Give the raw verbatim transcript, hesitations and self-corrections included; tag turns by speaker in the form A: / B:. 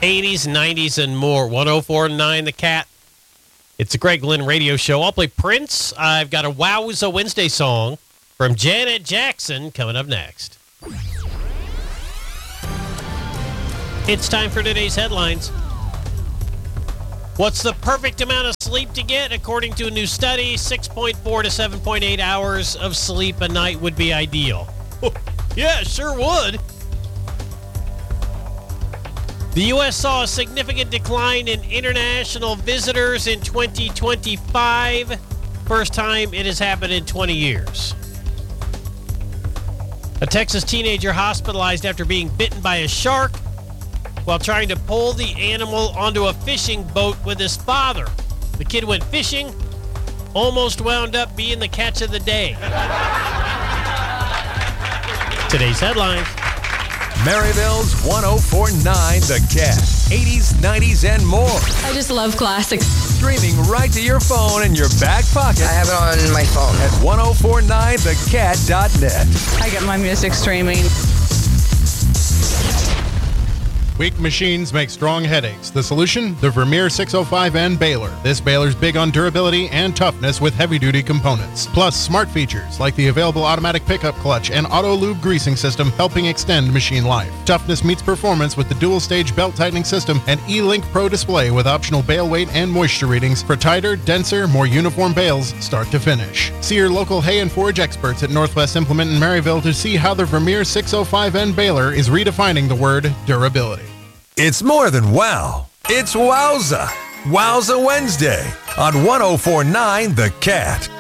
A: eighties, nineties, and more. one oh four point nine The Cat. It's a Greg Lynn radio show. I'll play Prince. I've got a Wowza Wednesday song from Janet Jackson coming up next. It's time for today's headlines. What's the perfect amount of sleep to get? According to a new study, six point four to seven point eight hours of sleep a night would be ideal. Yeah, sure would. The U S saw a significant decline in international visitors in twenty twenty-five. First time it has happened in twenty years. A Texas teenager hospitalized after being bitten by a shark while trying to pull the animal onto a fishing boat with his father. The kid went fishing, almost wound up being the catch of the day. Today's headlines.
B: Maryville's one oh four point nine The Cat. eighties, nineties, and more.
C: I just love classics.
B: Streaming right to your phone in your back pocket.
D: I have it on my phone.
B: At ten forty-nine the cat dot net.
C: I get my music streaming.
E: Weak machines make strong headaches. The solution? The Vermeer six oh five N baler. This baler's big on durability and toughness with heavy-duty components. Plus, smart features like the available automatic pickup clutch and auto-lube greasing system helping extend machine life. Toughness meets performance with the dual-stage belt-tightening system and E-Link Pro display with optional bale weight and moisture readings for tighter, denser, more uniform bales start to finish. See your local hay and forage experts at Northwest Implement in Maryville to see how the Vermeer six oh five N baler is redefining the word durability.
B: It's more than wow. It's Wowza. Wowza Wednesday on ten forty-nine The Cat.